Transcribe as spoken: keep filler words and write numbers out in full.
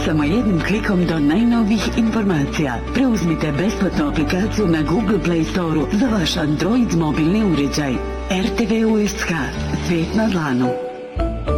samo jednim klikom do najnovijih informacija. Preuzmite besplatnu aplikaciju na Google Play Store za vaš Android mobilni uređaj. R T V U S K. Svijet na dlanu.